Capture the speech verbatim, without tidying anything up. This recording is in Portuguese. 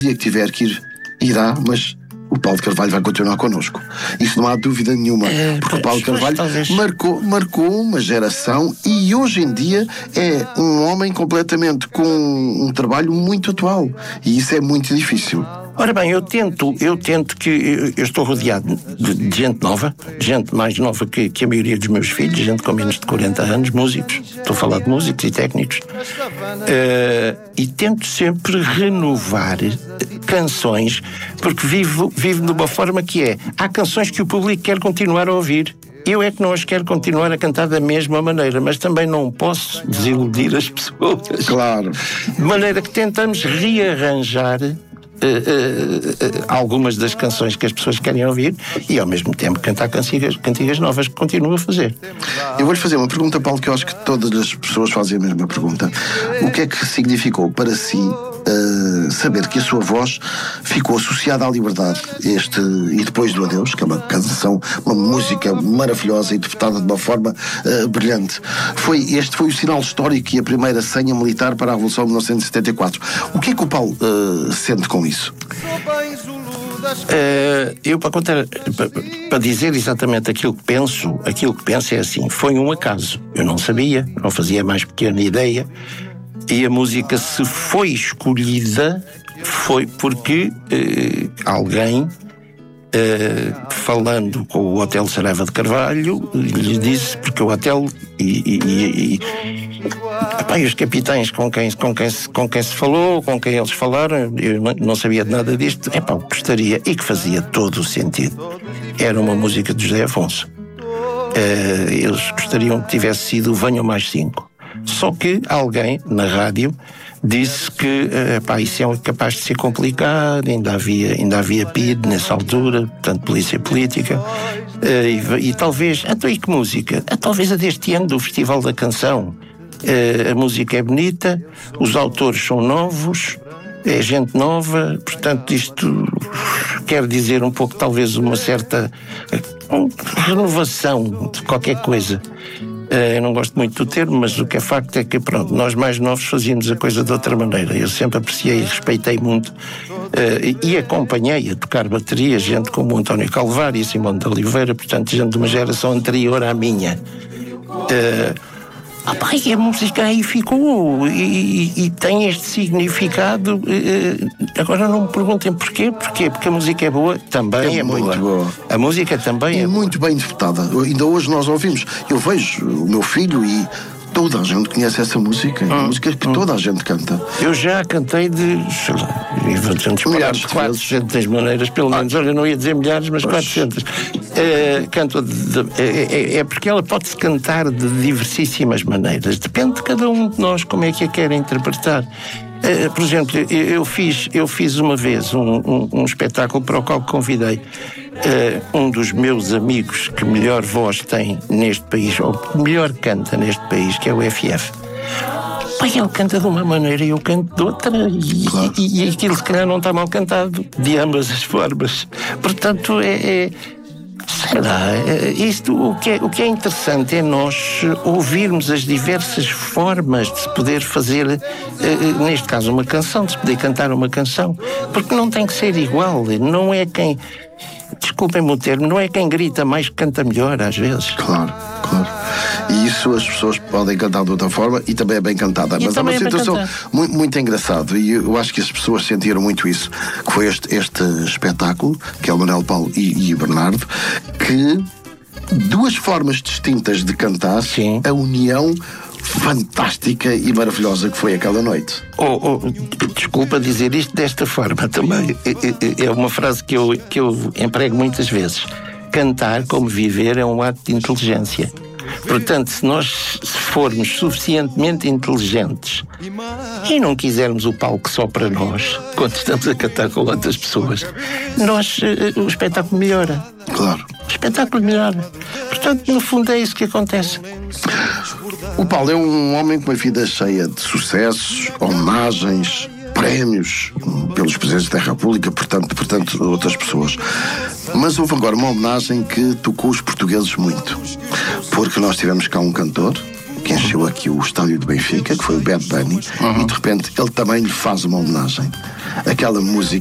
dia que tiver que ir, irá, mas o Paulo de Carvalho vai continuar connosco. Isso não há dúvida nenhuma. É, porque o Paulo de Carvalho marcou, marcou uma geração e hoje em dia é um homem completamente com um trabalho muito atual. E isso é muito difícil. Ora bem, eu tento, eu tento que... Eu, eu estou rodeado de, de gente nova, gente mais nova que, que a maioria dos meus filhos, gente com menos de quarenta anos, músicos. Estou a falar de músicos e técnicos. Uh, e tento sempre renovar canções, porque vivo, vivo de uma forma que é... Há canções que o público quer continuar a ouvir. Eu é que não as quero continuar a cantar da mesma maneira, mas também não posso desiludir as pessoas. Claro. De maneira que tentamos rearranjar Uh, uh, uh, algumas das canções que as pessoas querem ouvir e ao mesmo tempo cantar cantigas, cantigas novas que continuo a fazer. Eu vou-lhe fazer uma pergunta, Paulo, que eu acho que todas as pessoas fazem a mesma pergunta. O que é que significou para si uh, saber que a sua voz ficou associada à liberdade este, e depois do Adeus, que é uma canção, uma música maravilhosa, interpretada de uma forma uh, brilhante. Foi, este foi o sinal histórico e a primeira senha militar para a Revolução de mil novecentos e setenta e quatro. O que é que o Paulo uh, sente com isso? Isso. Uh, eu para contar, para, para dizer exatamente aquilo que penso, aquilo que penso é assim: foi um acaso. Eu não sabia, não fazia mais pequena ideia, e a música, se foi escolhida, foi porque uh, alguém, uh, falando com o Hotel Saraiva de Carvalho, lhes disse, porque o hotel e, e, e, e Epá, e os capitães com quem, com, quem se, com quem se falou, com quem eles falaram, eu não sabia de nada disto. Epá, gostaria, e que fazia todo o sentido. Era uma música de José Afonso. Uh, eles gostariam que tivesse sido Venham Mais Cinco. Só que alguém na rádio disse que uh, epá, isso é capaz de ser complicado. Ainda havia, ainda havia P I D nessa altura, portanto, Polícia Política. Uh, e, e talvez, então e que música? Ah, talvez a deste ano do Festival da Canção. Uh, a música é bonita, os autores são novos, é gente nova, portanto isto quer dizer um pouco, talvez uma certa uh, renovação de qualquer coisa. Uh, eu não gosto muito do termo, mas o que é facto é que, pronto, nós mais novos fazíamos a coisa de outra maneira. Eu sempre apreciei e respeitei muito uh, e acompanhei a tocar bateria gente como o António Calvário e Simão de Oliveira, portanto gente de uma geração anterior à minha. Uh, Ah, pá, e a música aí ficou e, e, e tem este significado. Uh, agora não me perguntem porquê, porquê? Porque a música é boa, também é, é muito boa. boa. A música também e é muito boa. Bem interpretada. Ainda hoje nós ouvimos. Eu vejo o meu filho e toda a gente conhece essa música. Hum, é uma música que hum. toda a gente canta. Eu já cantei de, sei lá, milhares de quatrocentas maneiras, pelo menos. Ah. Olha, não ia dizer milhares, mas pois. quatrocentas. Uh, canto de, de, é, é porque ela pode-se cantar de diversíssimas maneiras. Depende de cada um de nós como é que a quer interpretar. Uh, por exemplo, eu fiz, eu fiz uma vez um, um, um espetáculo para o qual convidei uh, um dos meus amigos que melhor voz tem neste país, ou que melhor canta neste país, que é o F F. Pai, ele canta de uma maneira e eu canto de outra, e, claro. e, e aquilo se calhar não está mal cantado, de ambas as formas. Portanto, é... é sei lá, isto, o, que é, o que é interessante é nós ouvirmos as diversas formas de se poder fazer, neste caso, uma canção, de se poder cantar uma canção, porque não tem que ser igual, não é quem, desculpem-me o termo, não é quem grita mais que canta melhor, às vezes. Claro, claro. E isso as pessoas podem cantar de outra forma e também é bem cantada. E mas é uma é situação muito, muito engraçada e eu acho que as pessoas sentiram muito isso, que foi este, este espetáculo, que é o Manuel Paulo e, e Bernardo, que duas formas distintas de cantar, sim, a união fantástica e maravilhosa que foi aquela noite. Oh, oh, desculpa dizer isto desta forma também. É, é uma frase que eu, que eu emprego muitas vezes. Cantar como viver é um ato de inteligência. Portanto, se nós formos suficientemente inteligentes e não quisermos o palco só para nós, quando estamos a cantar com outras pessoas, nós, o espetáculo melhora. Claro. O espetáculo melhora. Portanto, no fundo é isso que acontece. O Paulo é um homem com uma vida cheia de sucessos, homenagens, prémios pelos presidentes da República, portanto, portanto, outras pessoas. Mas houve agora uma homenagem que tocou os portugueses muito. Porque nós tivemos cá um cantor, que encheu aqui o estádio de Benfica, que foi o Bad Bunny, uhum. e de repente ele também lhe faz uma homenagem. Aquela música